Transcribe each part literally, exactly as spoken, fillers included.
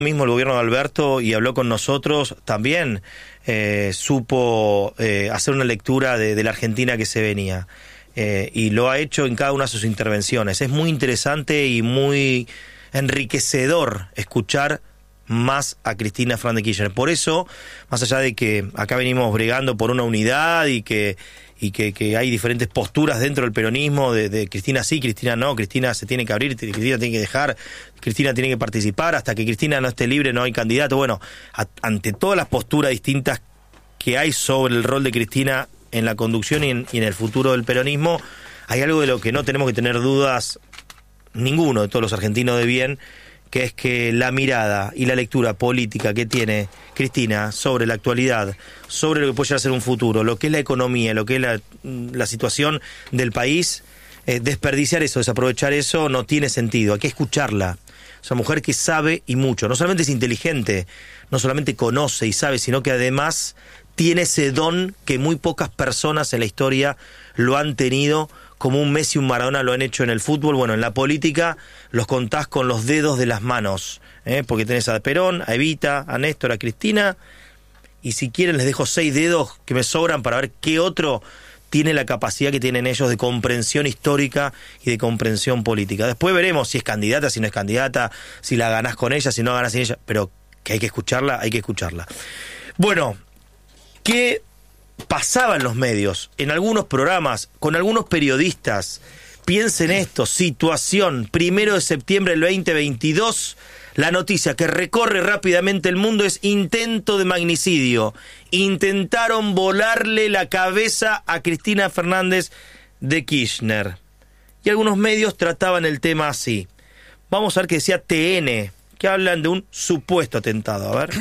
Mismo el gobierno de Alberto, y habló con nosotros, también eh, supo eh, hacer una lectura de, de la Argentina que se venía. Eh, y lo ha hecho en cada una de sus intervenciones. Es muy interesante y muy enriquecedor escuchar más a Cristina Fernández de Kirchner. Por eso, más allá de que acá venimos bregando por una unidad y que y que, que hay diferentes posturas dentro del peronismo, de, de Cristina sí, Cristina no, Cristina se tiene que abrir, Cristina tiene que dejar, Cristina tiene que participar, hasta que Cristina no esté libre no hay candidato. Bueno, a, ante todas las posturas distintas que hay sobre el rol de Cristina en la conducción y en, y en el futuro del peronismo, hay algo de lo que no tenemos que tener dudas ninguno de todos los argentinos de bien, que es que la mirada y la lectura política que tiene Cristina sobre la actualidad, sobre lo que puede llegar a ser un futuro, lo que es la economía, lo que es la, la situación del país, eh, desperdiciar eso, desaprovechar eso, no tiene sentido. Hay que escucharla. Es una mujer que sabe y mucho. No solamente es inteligente, no solamente conoce y sabe, sino que además tiene ese don que muy pocas personas en la historia lo han tenido, como un Messi y un Maradona lo han hecho en el fútbol. Bueno, en la política los contás con los dedos de las manos, ¿eh? Porque tenés a Perón, a Evita, a Néstor, a Cristina, y si quieren les dejo seis dedos que me sobran para ver qué otro tiene la capacidad que tienen ellos de comprensión histórica y de comprensión política. Después veremos si es candidata, si no es candidata, si la ganás con ella, si no ganás sin ella, pero que hay que escucharla, hay que escucharla. Bueno, ¿qué pasaba en los medios, en algunos programas, con algunos periodistas? Piensen esto, situación, primero de septiembre del veinte veintidós, la noticia que recorre rápidamente el mundo es intento de magnicidio. Intentaron volarle la cabeza a Cristina Fernández de Kirchner. Y algunos medios trataban el tema así. Vamos a ver qué decía T N, que hablan de un supuesto atentado. A ver.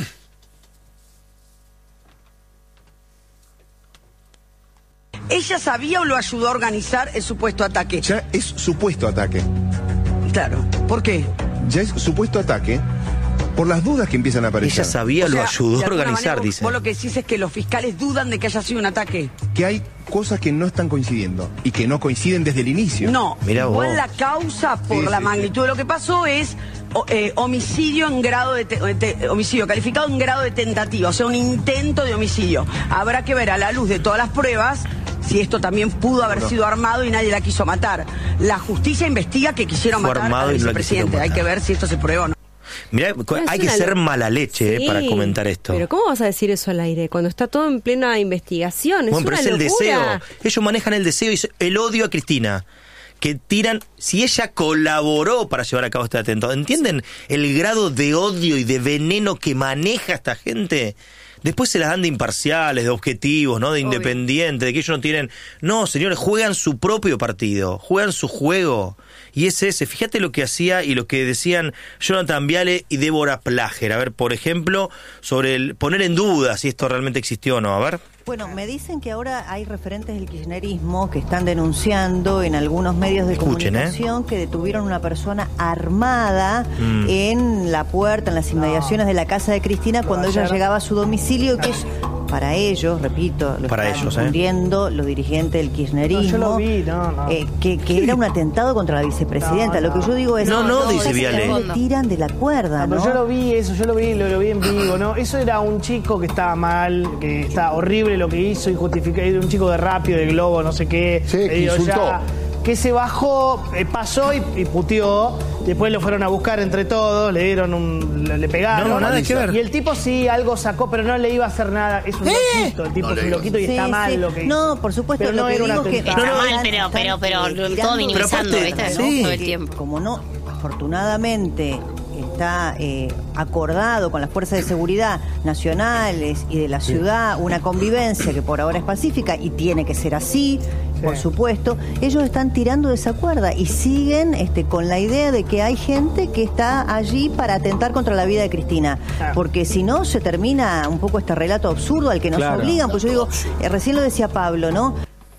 ¿Ella sabía o lo ayudó a organizar el supuesto ataque? Ya es supuesto ataque. Claro. ¿Por qué? Ya es supuesto ataque por las dudas que empiezan a aparecer. Ella sabía, o sea, lo ayudó a organizar, manera, dice. Vos lo que decís es que los fiscales dudan de que haya sido un ataque. Que hay cosas que no están coincidiendo y que no coinciden desde el inicio. No, Mirá igual vos. la causa por sí, la sí, magnitud sí. de lo que pasó es eh, homicidio en grado de te, te, homicidio calificado en grado de tentativa, o sea, un intento de homicidio. Habrá que ver a la luz de todas las pruebas si esto también pudo haber no. sido armado y nadie la quiso matar. La justicia investiga que quisieron Fue matar al vicepresidente. Hay que ver si esto se prueba o no. Mirá, hay que ser mala leche sí, eh, para comentar esto. Pero ¿cómo vas a decir eso al aire? Cuando está todo en plena investigación. Es bueno, una pero es locura. el deseo. Ellos manejan el deseo y el odio a Cristina. Que tiran, si ella colaboró para llevar a cabo este atentado, ¿entienden el grado de odio y de veneno que maneja esta gente? Después se las dan de imparciales, de objetivos, ¿no? De independientes, de que ellos no tienen... No, señores, juegan su propio partido, juegan su juego. Y es ese. Fíjate lo que hacía y lo que decían Jonathan Viale y Débora Plager. A ver, por ejemplo, sobre el poner en duda si esto realmente existió o no. A ver. Bueno, me dicen que ahora hay referentes del kirchnerismo que están denunciando en algunos medios de Escuchen, comunicación ¿eh? que detuvieron una persona armada mm. en la puerta, en las inmediaciones no. de la casa de Cristina cuando ella llegaba a su domicilio, que es para ellos, repito, lo para están ellos, difundiendo ¿eh? los dirigentes del kirchnerismo, no, yo lo vi, no, no. Eh, que, que era un atentado contra la vicepresidenta. No, no. Lo que yo digo es no, no, no dice Viale. Se tiran de la cuerda, ¿no? Pero yo lo vi, eso, yo lo vi, lo, lo vi en vivo, ¿no? Eso era un chico que estaba mal, que está horrible lo que hizo, injustificado, era un chico de Rápido, de Globo, no sé qué. Sí, que digo, insultó. Ya, que se bajó, eh, pasó y, y puteó. Después lo fueron a buscar entre todos, le dieron un... le, le pegaron. No, nada que ver. Y el tipo sí algo sacó, pero no le iba a hacer nada. Es un ¿Eh? loquito, el tipo no es un loquito y sí, está mal sí. lo que hizo. No, por supuesto, pero lo no que era digo una que Está no, mal, están, pero, pero, pero, están todo minimizando, aparte, ¿viste? sí. ¿no? Todo el tiempo. Como no, afortunadamente está eh, acordado con las fuerzas de seguridad nacionales y de la ciudad una convivencia que por ahora es pacífica y tiene que ser así, sí. por supuesto. Ellos están tirando de esa cuerda y siguen este, con la idea de que hay gente que está allí para atentar contra la vida de Cristina, claro. porque si no se termina un poco este relato absurdo al que nos claro. obligan. Pues yo digo, eh, recién lo decía Pablo, ¿no?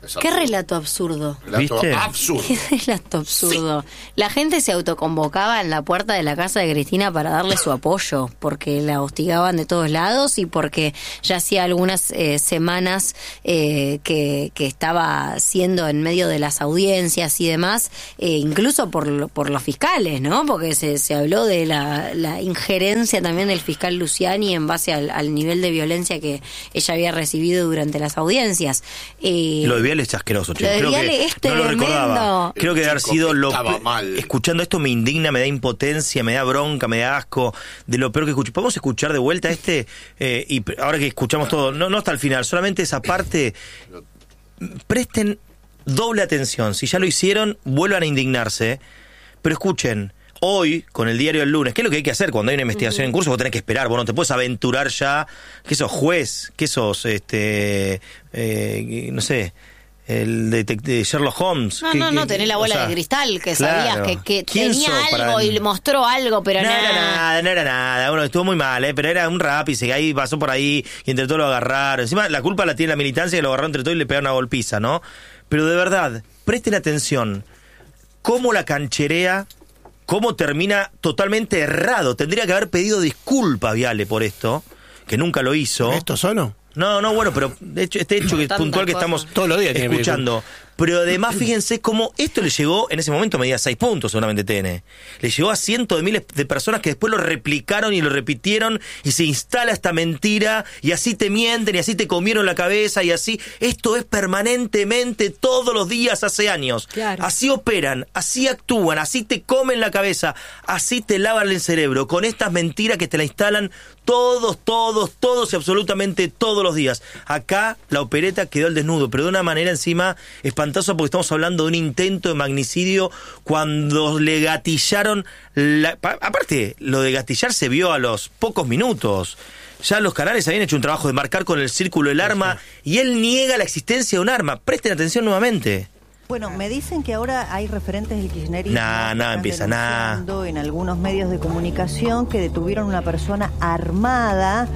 Qué relato absurdo. Relato ¿Viste? absurdo. Qué relato absurdo. La gente se autoconvocaba en la puerta de la casa de Cristina para darle su apoyo, porque la hostigaban de todos lados y porque ya hacía algunas eh, semanas eh, que, que estaba siendo en medio de las audiencias y demás, eh, incluso por, por los fiscales, ¿no? Porque se, se habló de la, la injerencia también del fiscal Luciani en base al, al nivel de violencia que ella había recibido durante las audiencias. Eh, Lo de Viale es asqueroso, chico. Lo de Creo Viale que es no lo tremendo. recordaba. Creo que El debe haber chico sido lo estaba mal. Escuchando esto me indigna, me da impotencia, me da bronca, me da asco de lo peor que escucho. ¿Podemos escuchar de vuelta este? Eh, y ahora que escuchamos todo, no, no hasta el final, solamente esa parte. Presten doble atención. Si ya lo hicieron, vuelvan a indignarse. Pero escuchen. Hoy, con el diario del lunes, ¿qué es lo que hay que hacer cuando hay una investigación uh-huh. en curso? Vos tenés que esperar, vos no te puedes aventurar ya, que sos juez, que sos, este, eh, no sé, el detective Sherlock Holmes. No, que, no, que, no, tenés la bola o sea, de cristal, que claro. sabías que, que ¿Quién tenía sos algo para- y le mostró algo, pero no nada. era nada, no era nada. Bueno, estuvo muy mal, ¿eh? Pero era un rap y se ahí pasó por ahí y entre todos lo agarraron. Encima la culpa la tiene la militancia, que lo agarraron entre todos y le pegaron una golpiza, ¿no? Pero de verdad, presten atención. Cómo la cancherea, cómo termina totalmente errado. Tendría que haber pedido disculpas Viale por esto, que nunca lo hizo. ¿Esto solo? No, no, bueno, pero de hecho, este hecho que es Tantas puntual que cosas. estamos Todos los días tiene que escuchando. Pero además, fíjense cómo esto le llegó, en ese momento medía seis puntos seguramente T N. Le llegó a cientos de miles de personas que después lo replicaron y lo repitieron y se instala esta mentira y así te mienten y así te comieron la cabeza y así. Esto es permanentemente, todos los días, hace años. Claro. Así operan, así actúan, así te comen la cabeza, así te lavan el cerebro, con estas mentiras que te la instalan todos, todos, todos y absolutamente todos los días. Acá la opereta quedó al desnudo, pero de una manera encima espantosa porque estamos hablando de un intento de magnicidio cuando le gatillaron... La, pa, aparte, lo de gatillar se vio a los pocos minutos. Ya los canales habían hecho un trabajo de marcar con el círculo el arma y él niega la existencia de un arma. Presten atención nuevamente. Bueno, me dicen que ahora hay referentes del kirchnerismo Nah, nah, que empieza, están nah. denunciando en algunos medios de comunicación que detuvieron una persona armada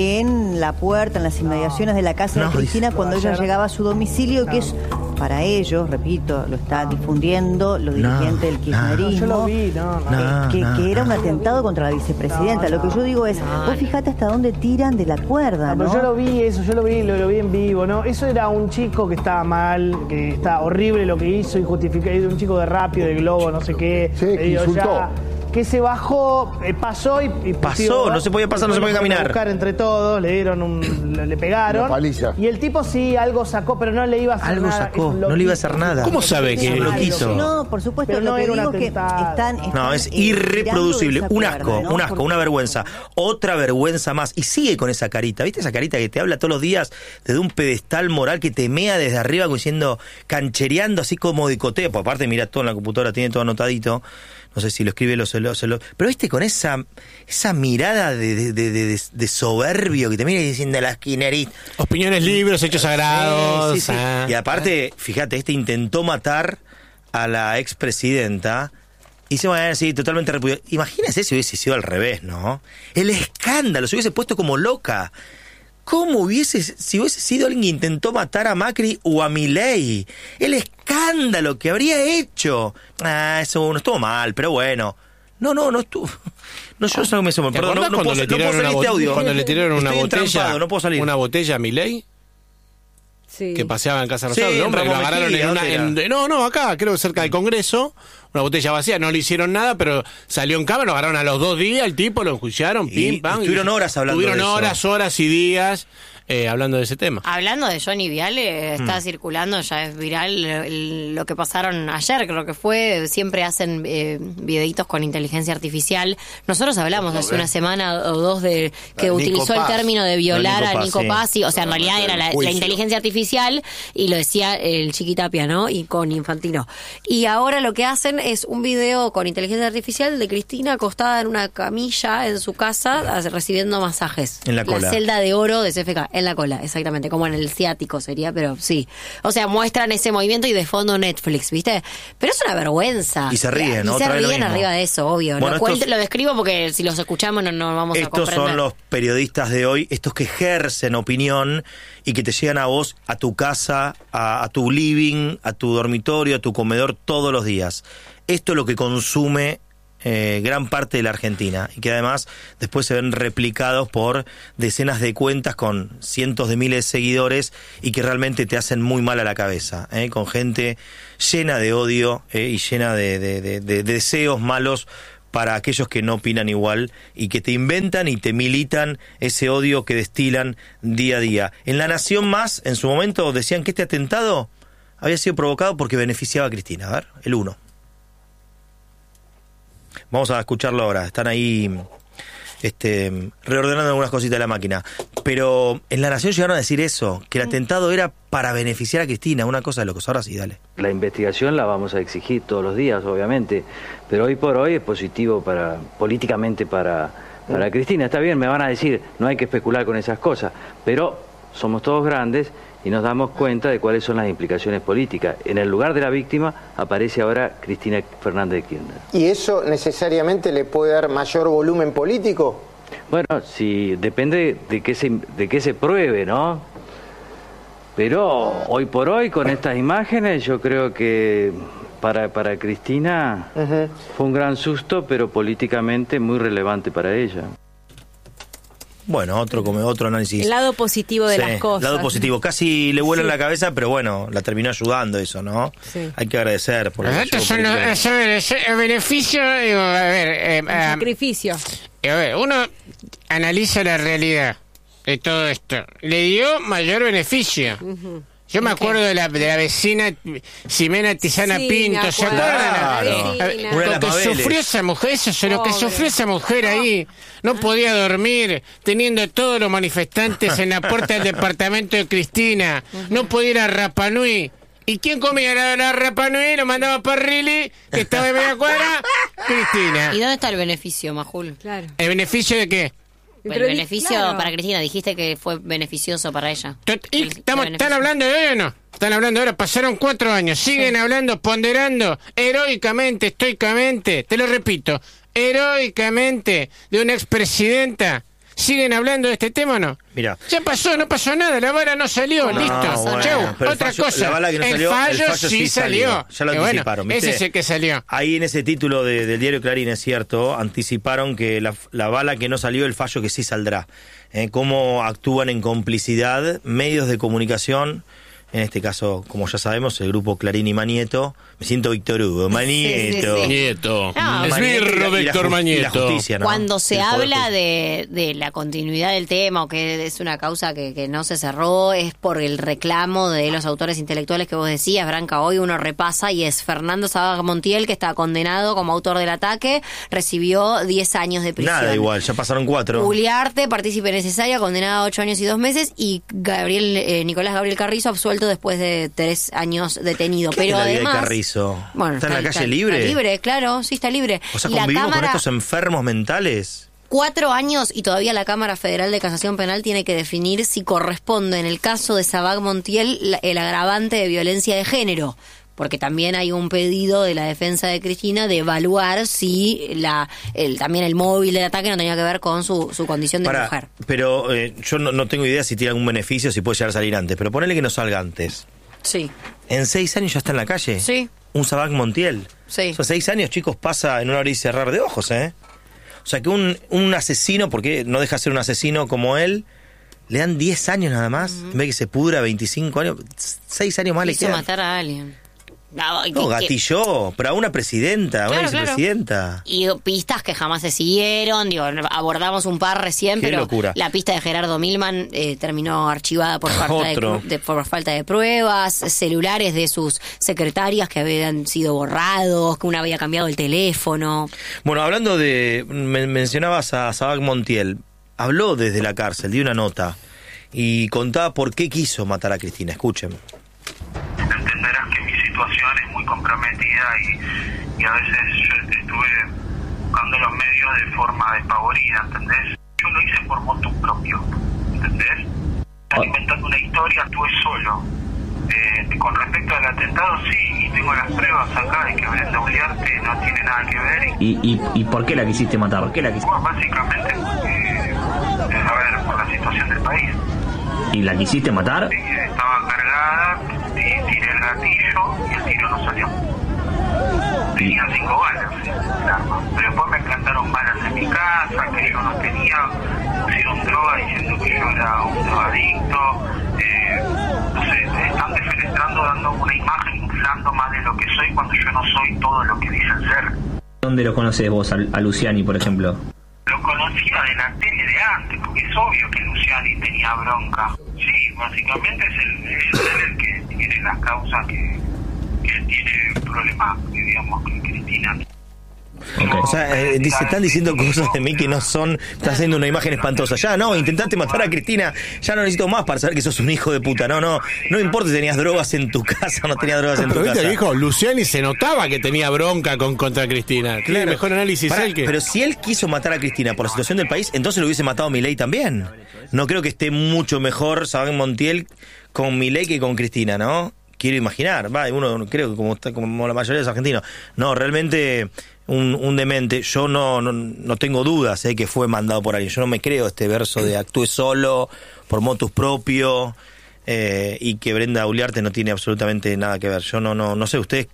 en la puerta, en las inmediaciones de la casa No, de Cristina dice- cuando ella ayer- llegaba a su domicilio, que es para ellos, repito, lo está difundiendo los No, dirigentes del no. kirchnerismo. No, yo lo vi, no, no. No. que, no, que era un no. atentado contra la vicepresidenta. No, Lo que no. yo digo es, No, vos fijate hasta dónde tiran de la cuerda, Ah, ¿no? pero yo lo vi eso, yo lo vi, lo, lo vi en vivo, ¿no? Eso era un chico que estaba mal, que está horrible lo que hizo, injustificado, un chico de Rápido, de Globo, no sé qué. Sí, que le digo, insultó. ya, que se bajó, eh, pasó y, y Pasó, no se podía pasar, no se podía fueron a caminar. buscar entre todos, le dieron un, le, le pegaron. Una paliza. Y el tipo sí algo sacó, pero no le iba a hacer Algo nada. sacó, es un no le iba a hacer loquito. nada. ¿Cómo sabe que Es un es loquito? No, por supuesto, Pero lo no que era un digo es que atentado. están, No, están, es eh, irreproducible, tirando de un esa asco, cuerda, ¿no? un asco, Porque- una vergüenza, otra vergüenza más, y sigue con esa carita, ¿viste esa carita que te habla todos los días desde un pedestal moral que te mea desde arriba como diciendo, canchereando así como dicotea, pues aparte mira todo en la computadora, tiene todo anotadito, no sé si lo escribe, lo, lo, lo pero viste con esa esa mirada de, de, de, de, de soberbio que te mira diciendo las kirchneristas. Opiniones libres, hechos sagrados. Sí, sí, sí. ah. Y aparte, fíjate, este intentó matar a la expresidenta y se van a decir totalmente repudiado. Imagínese si hubiese sido al revés, ¿no? El escándalo, se hubiese puesto como loca. ¿Cómo hubiese, si hubiese sido alguien que intentó matar a Macri o a Milei? El escándalo que habría hecho. Ah, eso no estuvo mal, pero bueno. No, no, no estuvo. No, yo solo me sumo. ¿Te Perdón, no, acordás no cuando puedo, le no puedo tiraron salir una este botella, audio. cuando le tiraron una Estoy botella, entrampado, no puedo salir. una botella a Milei? Sí. Que paseaba en Casa Sí, Rosada, el hombre, en que lo Ramos agarraron Mejía, en una... ¿dónde en- no, no, acá, creo que cerca del Congreso, una botella vacía, no le hicieron nada, pero salió en cámara, lo agarraron a los dos días, el tipo, lo enjuiciaron, Y pim, pam. estuvieron horas hablando Estuvieron de eso. horas, horas y días eh, hablando de ese tema. Hablando de Johnny Viale, está Mm. circulando, ya es viral el- lo que pasaron ayer, creo que fue, siempre hacen eh, videitos con inteligencia artificial. Nosotros hablamos hace una semana o dos de que Nico utilizó Paz. el término de violar No, Nico a Paz, Nico sí. Paz, y, o sea, en No, realidad no, era el la, la juicio. inteligencia artificial y lo decía el Chiquitapia, ¿no? Y con Infantino. Y ahora lo que hacen es un video con inteligencia artificial de Cristina acostada en una camilla en su casa recibiendo masajes. En la cola. La celda de oro de C F K, en la cola, exactamente, como en el ciático sería, pero sí. O sea, muestran ese movimiento y de fondo Netflix, ¿viste? Pero es una vergüenza. Y se ríen, ¿no? Y se ríen arriba de eso, obvio. Bueno, lo, cuento, estos, lo describo porque si los escuchamos no, no vamos a comprender. Estos son los periodistas de hoy, estos que ejercen opinión y que te llegan a vos, a tu casa, a, a tu living, a tu dormitorio, a tu comedor todos los días. Esto es lo que consume eh, gran parte de la Argentina y que además después se ven replicados por decenas de cuentas con cientos de miles de seguidores y que realmente te hacen muy mal a la cabeza, ¿eh? Con gente llena de odio eh, y llena de, de, de, de deseos malos para aquellos que no opinan igual y que te inventan y te militan ese odio que destilan día a día. En La Nación Más, en su momento, decían que este atentado había sido provocado porque beneficiaba a Cristina. A ver, el uno. Vamos a escucharlo ahora. Están ahí este, reordenando algunas cositas de la máquina. Pero en La Nación llegaron a decir eso, que el atentado era para beneficiar a Cristina. Una cosa de locos. Ahora sí, dale. La investigación la vamos a exigir todos los días, obviamente, pero hoy por hoy es positivo para políticamente para, para Cristina. Está bien, me van a decir, no hay que especular con esas cosas, pero somos todos grandes y nos damos cuenta de cuáles son las implicaciones políticas. En el lugar de la víctima aparece ahora Cristina Fernández de Kirchner. ¿Y eso necesariamente le puede dar mayor volumen político? Bueno, si depende de qué se, de qué se pruebe, ¿no? Pero hoy por hoy, con estas imágenes, yo creo que para, para Cristina uh-huh. fue un gran susto, pero políticamente muy relevante para ella. Bueno, otro como otro análisis. El lado positivo de sí, las cosas. El lado positivo. Casi le vuela sí. en la cabeza, pero bueno, la terminó ayudando eso, ¿no? Sí. Hay que agradecer. Por Estos son los el beneficio, digo, a ver... Eh, el sacrificio. Eh, a ver, uno analiza la realidad de todo esto. Le dio mayor beneficio. Uh-huh. Yo me acuerdo de la, de la vecina Ximena Tizana sí, Pinto, ¿se acuerdan? Claro. Lo que sufrió esa mujer, eso es lo que sufrió esa mujer ahí. No podía dormir, teniendo todos los manifestantes en la puerta del departamento de Cristina. No podía ir a Rapa Nui. ¿Y quién comía la, la Rapa Nui? Lo mandaba para Riley, que estaba en media cuadra. Cristina. ¿Y dónde está el beneficio, Majul? Claro. ¿El beneficio de qué? El beneficio claro. para Cristina, dijiste que fue beneficioso para ella. ¿Y estamos, están hablando de hoy o no? Están hablando ahora, pasaron cuatro años, siguen sí. hablando, ponderando, heroicamente, estoicamente, te lo repito, heroicamente de una expresidenta. ¿Siguen hablando de este tema o no? Mira. Ya pasó, no pasó nada, la bala no salió, no, listo. Bueno, Chau, otra fallo, cosa. La bala que no el, salió, fallo el fallo sí, sí salió. salió. Ya lo eh, anticiparon, bueno, ¿viste? Ese es el que salió. Ahí en ese título de, del diario Clarín, es cierto, anticiparon que la, la bala que no salió, el fallo que sí saldrá. Eh, cómo actúan en complicidad medios de comunicación. En este caso, como ya sabemos, el grupo Clarín y Manieto. Me siento Víctor Hugo. Manieto. Sí, sí, sí. Nieto. No, Esbirro Víctor Manieto. Justicia, ¿no? Cuando se el habla de, de la continuidad del tema o que es una causa que, que no se cerró, es por el reclamo de los autores intelectuales que vos decías, Branca. Hoy uno repasa y es Fernando Sabac Montiel, que está condenado como autor del ataque, recibió diez años de prisión. Nada igual, ya pasaron cuatro. Uliarte, partícipe necesaria, condenado a ocho años y dos meses, y Gabriel eh, Nicolás Gabriel Carrizo, absuelto después de tres años detenido. ¿Qué Pero es la vida además, de Carrizo? Bueno, ¿Está, está en la calle está, libre? Está libre, claro, sí está libre. O sea, y la convivimos Cámara, con estos enfermos mentales. Cuatro años y todavía la Cámara Federal de Casación Penal tiene que definir si corresponde en el caso de Sabac Montiel el agravante de violencia de género. Porque también hay un pedido de la defensa de Cristina de evaluar si la el, también el móvil del ataque no tenía que ver con su, su condición de Pará, mujer. Pero eh, yo no, no tengo idea si tiene algún beneficio, si puede llegar a salir antes. Pero ponele que no salga antes. Sí. ¿En seis años ya está en la calle? Sí. Un Sabac Montiel. Sí. O sea, seis años, chicos, pasa en un abrir y cerrar de ojos, ¿eh? O sea, que un, un asesino, porque no deja de ser un asesino como él, le dan diez años nada más. Uh-huh. En vez que se pudra veinticinco años, seis años más le Quiso quedan. matar a alguien. No, no gatilló, pero a una presidenta, a claro, una vicepresidenta. Claro. Y pistas que jamás se siguieron, digo, abordamos un par recién, Qué pero locura. La pista de Gerardo Milman eh, terminó archivada por falta de, de, por falta de pruebas, celulares de sus secretarias que habían sido borrados, que una había cambiado el teléfono. Bueno, hablando de, me, mencionabas a Sabac Montiel, habló desde la cárcel, dio una nota y contaba por qué quiso matar a Cristina. Escuchen. Entenderás que mi situación es muy comprometida y a veces yo estuve buscando los medios de forma despavorida, ¿entendés? Yo lo hice por motu propio, ¿entendés? Están inventando una historia, actué solo. Eh, con respecto al atentado, sí, y tengo las pruebas acá de que Brenda Uliarte no tiene nada que ver. ¿Y, y, y por qué la quisiste matar? ¿Por qué la quisiste? Bueno, básicamente porque, eh, a ver, por la situación del país. ¿Y la quisiste matar? Sí, estaba cargada, y tiré el gatillo y el tiro no salió. Tenía cinco balas el arma, pero después me plantaron balas en mi casa, que yo no tenía, pusieron droga diciendo que yo era un drogadicto, eh, no sé, están defenestrando, dando una imagen, inflando más de lo que soy cuando yo no soy todo lo que dicen ser. ¿Dónde lo conoces vos, a, a Luciani, por ejemplo? Lo conocía de la tele de antes, porque es obvio que Luciani tenía bronca. Sí, básicamente es el, es él el que tiene las causas que, que tiene problemas, que digamos, que Cristina. Okay. O sea, eh, dice, están diciendo cosas de mí que no son, está haciendo una imagen espantosa. Ya no, intentaste matar a Cristina, ya no necesito más para saber que sos un hijo de puta. No, no, no importa si tenías drogas en tu casa o no tenías drogas en tu pero casa. Pero viste, dijo, Luciani se notaba que tenía bronca con contra Cristina. Claro, mejor análisis Pará, él que... Pero si él quiso matar a Cristina por la situación del país, entonces lo hubiese matado a Milei también. No creo que esté mucho mejor Sabán Montiel con Milei que con Cristina, ¿no? Quiero imaginar, va, uno creo que como está como la mayoría de los argentinos. No, realmente un, un demente. Yo no, no no tengo dudas eh, que fue mandado por alguien. Yo no me creo este verso de actúe solo, por motus propio, eh, y que Brenda Uliarte no tiene absolutamente nada que ver. Yo no no no sé, ¿ustedes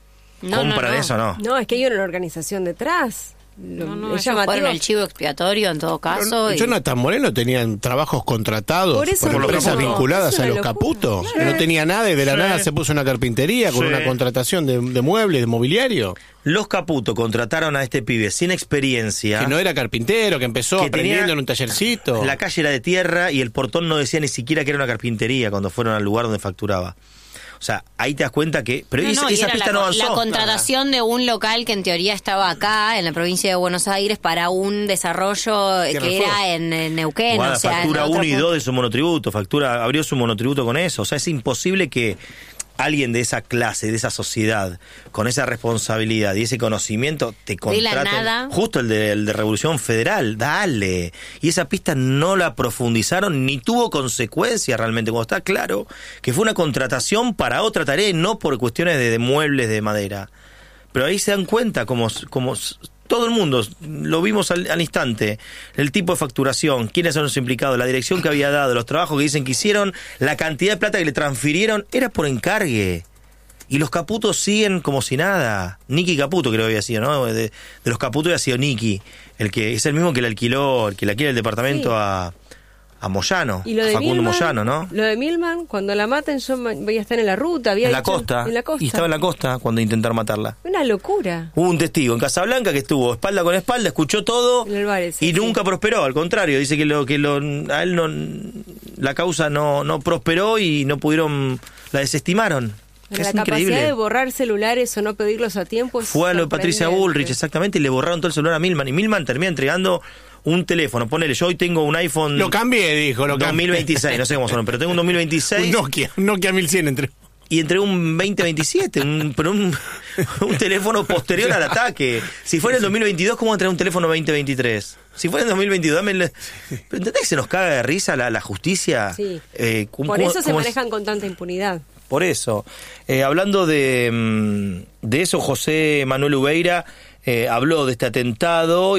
no, compran no, no. eso o no? No, es que hay una organización detrás. No, no, es ellos llamativo. fueron el chivo expiatorio en todo caso. Pero, y... Jonathan Moreno tenían trabajos contratados por, Por por empresas Caputo. vinculadas Es una a los locura. Caputo. Claro. No tenía nada y de la Sí. nada se puso una carpintería con Sí. una contratación de, de muebles, de mobiliario. Los Caputo contrataron a este pibe sin experiencia. Que no era carpintero, que empezó Que aprendiendo tenía- en un tallercito. La calle era de tierra y el portón no decía ni siquiera que era una carpintería cuando fueron al lugar donde facturaba. O sea, ahí te das cuenta que... Pero No, esa, no, y esa era pista la, no avanzó. la contratación de un local que en teoría estaba acá, en la provincia de Buenos Aires, para un desarrollo Tierra que del Fuego. era en, en Neuquén. Guarda, o sea, factura en otro uno y punto. dos de su monotributo, factura, abrió su monotributo con eso. O sea, es imposible que alguien de esa clase, de esa sociedad, con esa responsabilidad y ese conocimiento, te De la contraten. nada. Justo el de, el de Revolución Federal, dale. Y esa pista no la profundizaron ni tuvo consecuencias realmente, cuando está claro que fue una contratación para otra tarea y no por cuestiones de, de muebles de madera. Pero ahí se dan cuenta como, como todo el mundo, lo vimos al, al instante, el tipo de facturación, quiénes son los implicados, la dirección que había dado, los trabajos que dicen que hicieron, la cantidad de plata que le transfirieron, era por encargue. Y los Caputos siguen como si nada. Nicky Caputo creo que había sido, ¿no? De, de los Caputos había sido Nicky, el que es el mismo que le alquiló, el que le alquila el departamento Sí. a... a Moyano, Y lo de Facundo Milman, Moyano, ¿no? Lo de Milman, cuando la maten, yo ma- voy a estar en la ruta. Había En la dicho- costa. En la costa. Y estaba en la costa cuando intentaron matarla. Una locura. Hubo un testigo en Casablanca que estuvo espalda con espalda, escuchó todo En el bar ese, y sí. nunca prosperó. Al contrario, dice que lo que lo a él no la causa no no prosperó y no pudieron, la desestimaron. La Es capacidad increíble. de borrar celulares o no pedirlos a tiempo. es Fue a lo de Patricia sorprendente. Bullrich, exactamente, y le borraron todo el celular a Milman. Y Milman termina entregando un teléfono. Ponele, yo hoy tengo un iPhone... Lo cambié, dijo. Lo dos mil cambié. veintiséis, no sé cómo son, pero tengo un dos mil veintiséis. Un Nokia, un Nokia mil cien entre. Y entregó un veinte veintisiete, un, pero un, un teléfono posterior al ataque. Si fuera el dos mil veintidós, ¿cómo entregar un teléfono veinte veintitrés? Si fuera el dos mil veintidós, dame el... ¿Pero entendés que se nos caga de risa la, la justicia? Sí. Eh, ¿cómo- Por cómo- eso se cómo es? manejan con tanta impunidad. Por eso. Eh, hablando de, mm, de eso, José Manuel Ubeira eh, habló de este atentado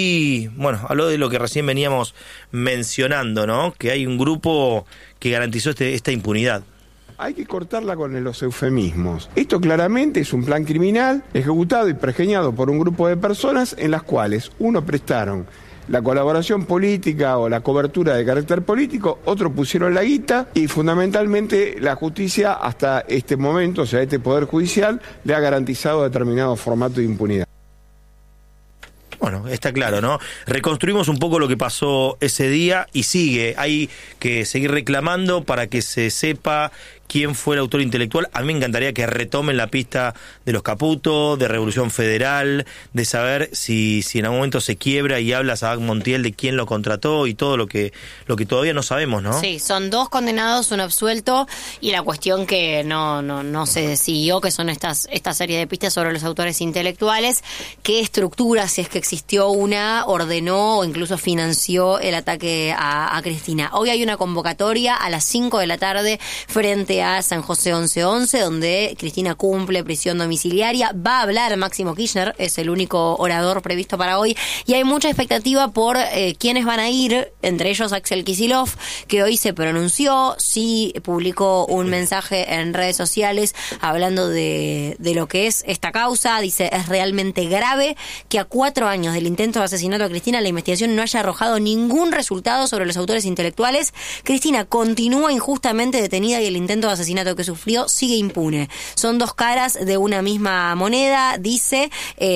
y, bueno, habló de lo que recién veníamos mencionando, ¿no? Que hay un grupo que garantizó este, esta impunidad. Hay que cortarla con los eufemismos. Esto claramente es un plan criminal ejecutado y pergeñado por un grupo de personas en las cuales uno prestaron la colaboración política o la cobertura de carácter político, otros pusieron la guita y fundamentalmente la justicia hasta este momento, o sea, este Poder Judicial, le ha garantizado determinado formato de impunidad. Bueno, está claro, ¿no? Reconstruimos un poco lo que pasó ese día y sigue. Hay que seguir reclamando para que se sepa quién fue el autor intelectual. A mí me encantaría que retomen la pista de los Caputo, de Revolución Federal, de saber si, si en algún momento se quiebra y habla Sabac Montiel de quién lo contrató y todo lo que, lo que todavía no sabemos, ¿no? Sí, son dos condenados, un absuelto, y la cuestión que no, no, no se siguió, que son estas, esta serie de pistas sobre los autores intelectuales, qué estructura, si es que existió una, ordenó o incluso financió el ataque a, a Cristina. Hoy hay una convocatoria a las cinco de la tarde frente a San José once once, donde Cristina cumple prisión domiciliaria. Va a hablar Máximo Kirchner, es el único orador previsto para hoy, y hay mucha expectativa por eh, quiénes van a ir, entre ellos Axel Kicillof, que hoy se pronunció, sí publicó un mensaje en redes sociales hablando de, de lo que es esta causa. Dice, es realmente grave que a cuatro años del intento de asesinato a Cristina la investigación no haya arrojado ningún resultado sobre los autores intelectuales. Cristina continúa injustamente detenida y el intento de asesinato que sufrió sigue impune. Son dos caras de una misma moneda, dice,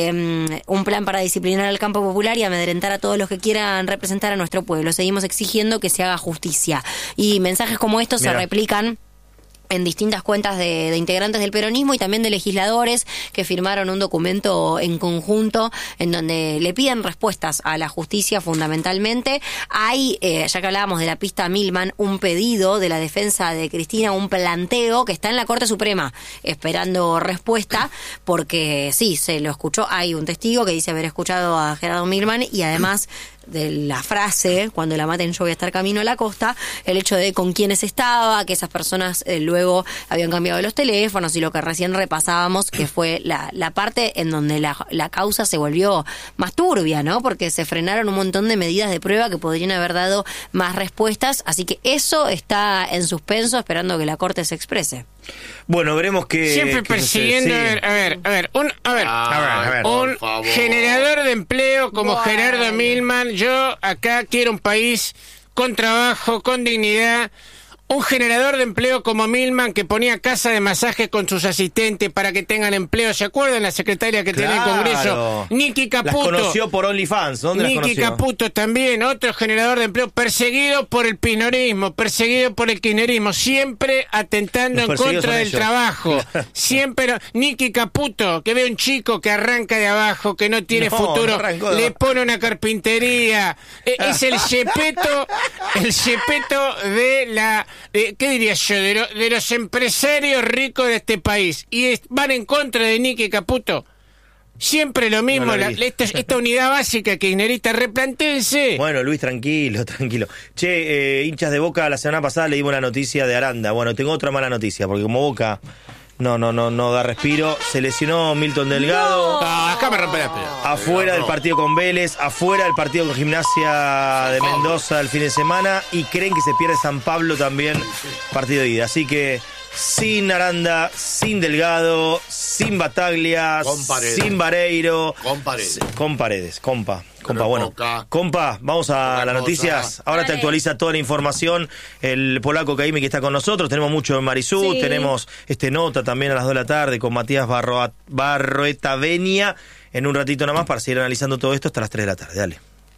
eh, un plan para disciplinar al campo popular y amedrentar a todos los que quieran representar a nuestro pueblo. Seguimos exigiendo que se haga justicia. Y mensajes como estos Mira. se replican en distintas cuentas de, de integrantes del peronismo y también de legisladores que firmaron un documento en conjunto en donde le piden respuestas a la justicia fundamentalmente. Hay, eh, ya que hablábamos de la pista Milman, un pedido de la defensa de Cristina, un planteo que está en la Corte Suprema esperando respuesta, porque sí, se lo escuchó, hay un testigo que dice haber escuchado a Gerardo Milman y además de la frase, cuando la maten yo voy a estar camino a la costa, el hecho de con quiénes estaba, que esas personas eh, luego habían cambiado los teléfonos y lo que recién repasábamos, que fue la, la parte en donde la, la causa se volvió más turbia, ¿no? Porque se frenaron un montón de medidas de prueba que podrían haber dado más respuestas, así que eso está en suspenso esperando que la Corte se exprese. Bueno, veremos que... Siempre que persiguiendo, se, a sí. ver, a ver, a ver, un, a ver, a ver, a ver. un generador de empleo como Bueno. Gerardo Milman. Yo acá quiero un país con trabajo, con dignidad. Un generador de empleo como Milman, que ponía casa de masaje con sus asistentes para que tengan empleo. ¿Se acuerdan la secretaria que Claro. tenía el Congreso? Nicky Caputo. Las conoció por OnlyFans. ¿Dónde las Nicky conoció? Caputo también, otro generador de empleo, perseguido por el kirchnerismo, perseguido por el kirchnerismo, siempre atentando Los en perseguidos contra son del ellos. trabajo. Siempre, Nicky Caputo, que ve un chico que arranca de abajo, que no tiene No, futuro, no arrancó de le abajo. pone una carpintería. Eh, es el Gepetto, el Gepetto de la, de, ¿qué diría yo? De, lo- de los empresarios ricos de este país. Y es- van en contra de Nicky Caputo. Siempre lo mismo, No lo la- vi. esta, esta unidad básica kirchnerista, replantéense. Bueno, Luis, tranquilo, tranquilo. Che, eh, hinchas de Boca, la semana pasada le dimos la noticia de Aranda. Bueno, tengo otra mala noticia, porque como Boca no no no no da respiro, se lesionó Milton Delgado. No, acá me rompe la pelota. Afuera del partido con Vélez, afuera del partido con Gimnasia de Mendoza el fin de semana, y creen que se pierde San Pablo también, partido de ida. Así que sin Aranda, sin Delgado, sin Bataglia, Con Paredes. sin Vareiro, Con Paredes. con Paredes, compa. Compa, Pero bueno, Boca. compa, vamos a Otra las cosa. noticias. Ahora te Dale. actualiza toda la información el polaco Caimi, que está con nosotros. Tenemos mucho en Marisú, Sí. tenemos este nota también a las dos de la tarde con Matías Barroa- Barroeta Venia. En un ratito nada más para seguir analizando todo esto hasta las tres de la tarde. Dale.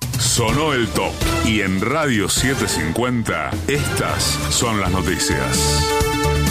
Sonó el top y en Radio setecientos cincuenta estas son las noticias.